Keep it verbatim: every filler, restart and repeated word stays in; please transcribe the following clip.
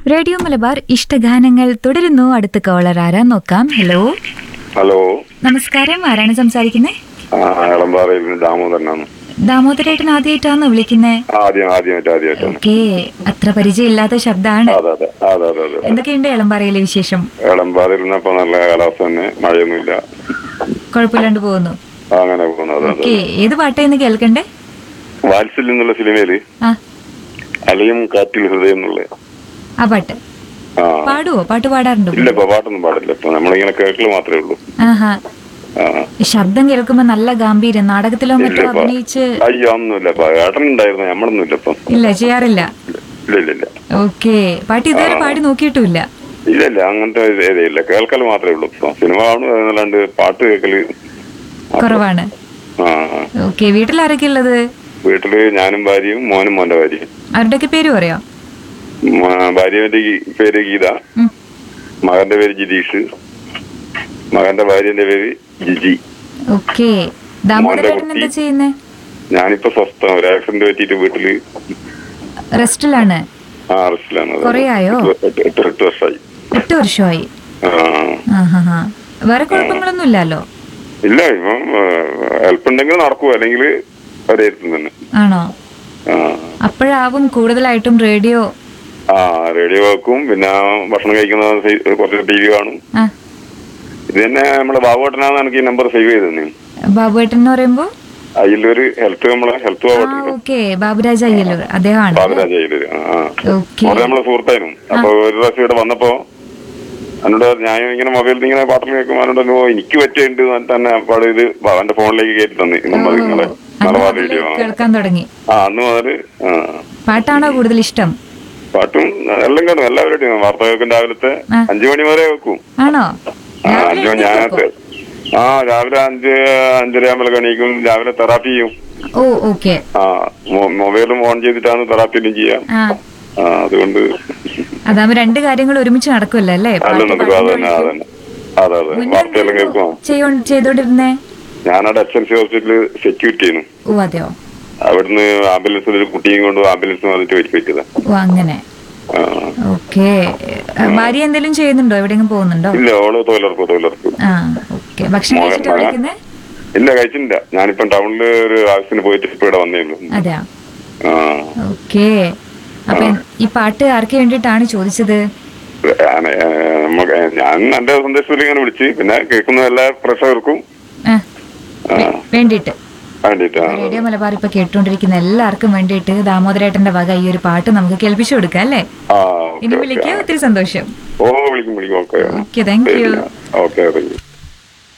Radio Malabar ഇഷ്ടഗാനങ്ങൾ തുടരുന്നു. അടുത്ത കോളർ ആരാ നോക്കാം. ഹലോ ഹലോ നമസ്കാരം, ആരാണ് സംസാരിക്കുന്നത്? ദാമോദരനാണ്. ദാമോദരേട്ടൻ ആദ്യമായിട്ടാണോ വിളിക്കുന്നേ? ഓക്കെ, അത്ര പരിചയമില്ലാത്ത ശബ്ദമാണ്. എന്തൊക്കെയുണ്ട് എളമ്പാറയിലെ വിശേഷം? എളമ്പാറയിൽ നല്ല കാലാവസ്ഥ തന്നെ, മഴയൊന്നുമില്ല, കുഴപ്പമില്ലാണ്ട് പോകുന്നു. അങ്ങനെ പോകുന്നു. ഓക്കെ, ഏത് പാട്ടായിരുന്നു കേൾക്കണ്ടേ? വാത്സല്യം എന്നുള്ള സിനിമയില് അലയും കാറ്റിൽ ഹൃദയം എന്നുള്ള ആ പാട്ട് പാടുവോ? പാട്ട് പാടാറുണ്ടോ? ഇല്ല, പാട്ടൊന്നും പാടില്ല. ഇപ്പൊ നമ്മളിങ്ങനെ കേൾക്കല് മാത്രമേ ഉള്ളൂ. ആഹാ, ശബ്ദം കേൾക്കുമ്പോ നല്ല ഗാംഭീര്യം. നാടകത്തിലോ മറ്റോ അഭിനയിച്ച്? അയ്യോ, ഒന്നുമില്ല. ഏട്ടനുണ്ടായിരുന്നു, നമ്മളൊന്നുമില്ല ഇപ്പം. ഇല്ല, ചെയ്യാറില്ല. ഇല്ല ഇല്ല ഇല്ല. ഓക്കെ, പാട്ട് ഇതുവരെ പാടി നോക്കിയിട്ടുമില്ല? ഇല്ല ഇല്ല, അങ്ങനത്തെ ഇല്ല, കേൾക്കല് മാത്രമേ ഉള്ളൂ. ഇപ്പൊ സിനിമ കാണും, അല്ലാണ്ട് പാട്ട് കേൾക്കല് കുറവാണ്. ഓക്കെ, വീട്ടിലാരൊക്കെ ഉള്ളത്? വീട്ടില് ഞാനും ഭാര്യയും മോനും മോന്റെ ഭാര്യയും. അവരുടെയൊക്കെ പേര് പറയാ? ഭാര്യന്റെ പേര് ഗീത, മകന്റെ പേര് ജിതീഷ്, മകന്റെ ഭാര്യന്റെ പേര് ജിജി. ഓക്കെ, ദാമോദരേട്ടൻ എന്താ ചെയ്യുന്നേ? ഞാനിപ്പോ സ്വസ്ഥം, ഒരു ആക്സിഡന്റ് പറ്റിയിട്ട് വീട്ടില് റെസ്റ്റിലാണ്. ആ റെസ്റ്റിലാണ്. കൊറേയായോ? എട്ട് വർഷമായി. എട്ട് വർഷമായി. വേറെ കുഴപ്പങ്ങളൊന്നും ഇല്ലല്ലോ? ഇല്ല, ഇപ്പം ഹെൽപ്പ് ഉണ്ടെങ്കിൽ നടക്കുവോ, അല്ലെങ്കിൽ അവരെത്തും തന്നെ. ആണോ? അപ്പോഴാവും കൂടുതലായിട്ടും റേഡിയോ. ആ, റേഡിയോ വെക്കും, പിന്നെ ഭക്ഷണം കഴിക്കുന്ന കുറച്ച് ടി വി കാണും. ഇത് തന്നെ നമ്മളെ ബാബുവേട്ടനാണ് എനിക്ക് ഈ നമ്പർ സേവ് ചെയ്തത്. ബാബുവേട്ടൻ എന്ന് പറയുമ്പോ അയ്യല്ലൂര് ഹെൽത്ത്, നമ്മളെ ഹെൽത്ത് ബാബുരാജ് അയ്യല്ലൂർ, അദ്ദേഹമാണ്. ബാബുരാജ് അയ്യല്ലൂര് നമ്മളെ സുഹൃത്തായിരുന്നു. അപ്പൊ ഒരു പ്രാവശ്യം ഇവിടെ വന്നപ്പോ എന്നോട് ഞാൻ ഇങ്ങനെ മൊബൈലിൽ ഇങ്ങനെ പാട്ടിൽ കേൾക്കുമ്പോൾ എന്നോട് എനിക്ക് പറ്റിയുണ്ട് തന്നെ പാട് ഇത് എന്റെ ഫോണിലേക്ക് കയറ്റി തന്നെ നമ്പർ നിങ്ങളെ മലബാർ റേഡിയോ കേൾക്കാൻ തുടങ്ങി. ആ, അന്ന് മുതല് പാട്ടാണോ കൂടുതൽ ഇഷ്ടം? പാട്ടും എല്ലാം കേട്ടും, എല്ലാവരും വാർത്ത കേൾക്കും. രാവിലത്തെ അഞ്ചു മണി വരെ വെക്കും. ആണോ? അഞ്ചു മണി ഞാനത്ത് ആ രാവിലെ അഞ്ച് അഞ്ചര ആകുമ്പോൾ എണീക്കും. രാവിലെ തെറാപ്പി ചെയ്യും. ഓ, ഓക്കെ. ആ, മൊബൈലും ഓൺ ചെയ്തിട്ടാണ് തെറാപ്പിയിലും ചെയ്യാം. അതുകൊണ്ട് അതാവുമ്പോ രണ്ട് കാര്യങ്ങൾ ഒരുമിച്ച് നടക്കുമല്ലോ അല്ലേ? വാർത്തയെല്ലാം കേൾക്കും. ചെയ്തോണ്ടിരുന്നേ ഞാനവിടെ എച്ച് എൻ സി ഹോസ്പിറ്റലിൽ സെക്യൂരിറ്റി ചെയ്യുന്നു. ഓ, അതെയോ? അവിടുന്ന് ആംബുലൻസിൽ ഒരു കുട്ടിയും കൊണ്ട് ആംബുലൻസ് വന്നിട്ട് വെച്ചിട്ട്. ഓ, അങ്ങനെ. ഓക്കെ, ഭാര്യ എന്തെങ്കിലും ചെയ്യുന്നുണ്ടോ? എവിടെയെങ്കിലും പോകുന്നുണ്ടോ? ഇല്ല, ഓള് തൊഴിലുറപ്പ് തൊഴിലുറപ്പ്. ഭക്ഷണം കഴിച്ചിട്ട്? ഇല്ല, കഴിച്ചിട്ടില്ല. ഞാനിപ്പം ടൗണില് ഒരു ആവശ്യത്തിന് പോയിട്ട് ഇപ്പൊ ഇവിടെ വന്നേള്ളൂ. അതെയോ? ഓക്കെ, അപ്പൊ ഈ പാട്ട് ആർക്ക് വേണ്ടിയിട്ടാണ് ചോദിച്ചത്? ഞാൻ എന്റെ സന്ദേശത്തിൽ ഇങ്ങനെ വിളിച്ച്, പിന്നെ കേൾക്കുന്ന എല്ലാ പ്രേക്ഷകർക്കും വേണ്ടിട്ട് റേഡിയോ മലബാർ ഇപ്പൊ കേട്ടോണ്ടിരിക്കുന്ന എല്ലാവർക്കും വേണ്ടിയിട്ട് ദാമോദരേട്ടന്റെ വക ഈ ഒരു പാട്ട് നമുക്ക് കേൾപ്പിച്ചു കൊടുക്കാം അല്ലേ? ഇനി വിളിക്കുക. ഒത്തിരി സന്തോഷം. ഓ, വിളിക്കും വിളിക്കും. Okay, okay, thank you. Okay, thank you.